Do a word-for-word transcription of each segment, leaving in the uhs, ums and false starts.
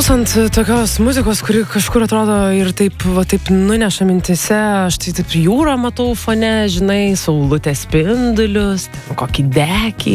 Klausant tokios muzikos, kuri kažkur atrodo ir taip, va, taip nuneša mintise, aš tai taip jūrą matau fone, žinai, saulutės spindulius, kokį dekį,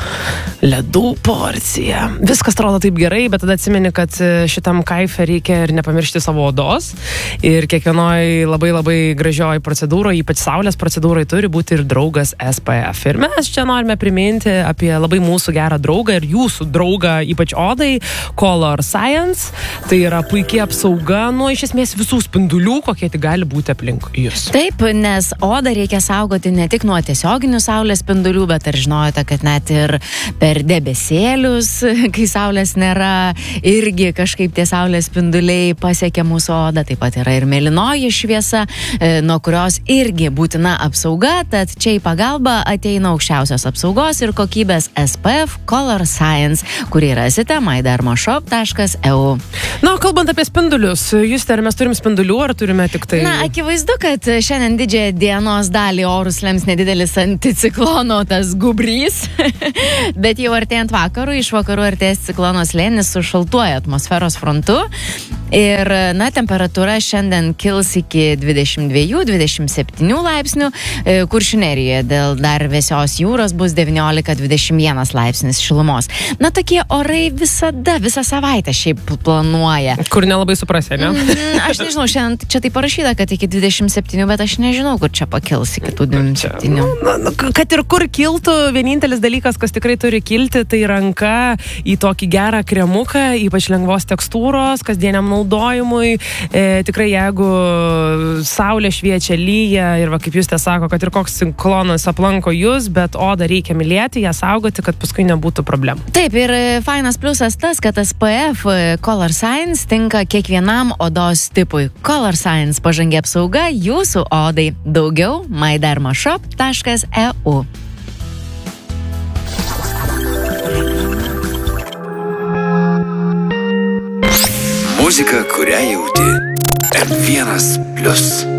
ledų porciją. Viskas atrodo taip gerai, bet tada atsimeni, kad šitam kaife reikia ir nepamiršti savo odos. Ir kiekvienoj labai labai gražioj procedūroje, ypač saulės procedūroje, turi būti ir draugas S P F. Ir mes čia norime priminti apie labai mūsų gerą draugą ir jūsų draugą, ypač odai, Color Science. Tai yra puikiai apsauga nuo iš esmės visų spindulių, kokie tik gali būti aplink jūs. Taip, nes odą reikia saugoti ne tik nuo tiesioginių saulės spindulių, bet ar žinojote, kad net ir per debesėlius, kai saulės nėra, irgi kažkaip tie saulės spinduliai pasiekia mūsų odą. Taip pat yra ir mėlynoji šviesa, nuo kurios irgi būtina apsauga, tad čia į pagalbą ateina aukščiausios apsaugos ir kokybės S P F Color Science, kurį rasite my derma shop taškas e u. Na, kalbant apie spindulius, Juste, ar mes turim spindulių, ar turime tik tai... Na, akivaizdu, kad šiandien didžiąją dienos dalį orus lems nedidelis anticiklono tas gubrys, bet jau artėjant vakarų, iš vakarų artės ciklono slėnis su šaltuoju atmosferos frontu ir, na, temperatūra šiandien kils iki dvidešimt dviejų dvidešimt septynių laipsnių, Kuršių nerijoje dėl dar vėsios jūros bus devyniolika dvidešimt vienas laipsnis šilumos. Na, tokie orai visada, visą savaitę šiaip planuoja. Kur nelabai suprasi, ne? Mm, aš nežinau, šiandien čia tai parašyta, kad iki dvidešimt septynių, bet aš nežinau, kur čia pakils iki tų dvidešimt septynių. Na, na, kad ir kur kiltų, vienintelis dalykas, kas tikrai turi kilti, tai ranka į tokį gerą kremuką, ypač lengvos tekstūros, kasdieniam naudojimui. E, tikrai, jeigu saulė šviečia, lyja ir, va, kaip jūs te sako, kad ir koks ciklonas aplanko jūs, bet odą reikia mylėti, ją saugoti, kad paskui nebūtų problemų. Taip, ir fainas pliusas tas, kad S P F Color Science tinka kiekvienam odos tipui. Color Science pažangi apsauga jūsų odai. Daugiau my derma shop taškas e u. Muzika, kurią jauti. M vienas plius.